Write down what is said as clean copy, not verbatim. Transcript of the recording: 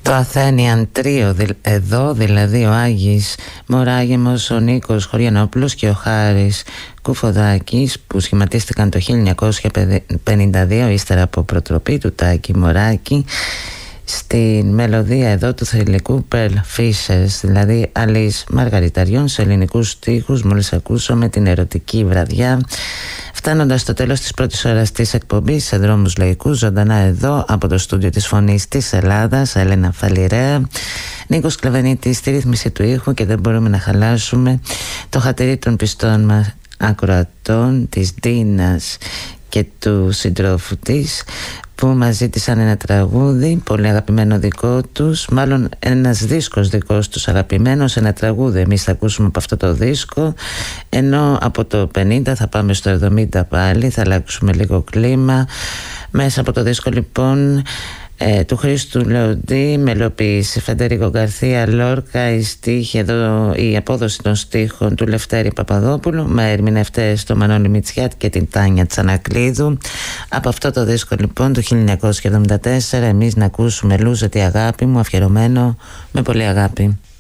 Το Athenian Trio εδώ, δηλαδή ο Άγης Μωράγεμος, ο Νίκος Χωριανόπουλος και ο Χάρης Κουφοδάκης, που σχηματίστηκαν το 1952 ύστερα από προτροπή του Τάκη Μωράκη, στην μελωδία εδώ του θρυλικού Pearl Fishers, δηλαδή Αλής Μαργαριταριών, σε ελληνικούς στίχους. Μόλις ακούσαμε την ερωτική βραδιά, φτάνοντας στο τέλος της πρώτης ώρας της εκπομπής σε δρόμους λαϊκούς, ζωντανά εδώ από το στούντιο της Φωνής της Ελλάδας, Έλενα Φαλιρέα, Νίκος Κλαβενίτης στη ρύθμιση του ήχου, και δεν μπορούμε να χαλάσουμε το χατήρι των πιστών μας ακροατών, της Ντίνας και του συντρόφου της, που μας ζήτησαν ένα τραγούδι πολύ αγαπημένο δικό τους, μάλλον ένας δίσκος δικός τους αγαπημένος, ένα τραγούδι εμείς θα ακούσουμε από αυτό το δίσκο, ενώ από το 50 θα πάμε στο 70 πάλι, θα αλλάξουμε λίγο κλίμα. Μέσα από το δίσκο λοιπόν του Χρήστου Λεοντή, μελοποίηση Φεντερίκο Γκαρθία Λόρκα, η στίχη εδώ, η απόδοση των στίχων του Λευτέρη Παπαδόπουλου, με ερμηνευτές το Μανώλη Μητσιάτ και την Τάνια Τσανακλίδου. Από αυτό το δίσκο λοιπόν του 1974 εμείς να ακούσουμε Λούζα τη αγάπη μου, αφιερωμένο με πολύ αγάπη.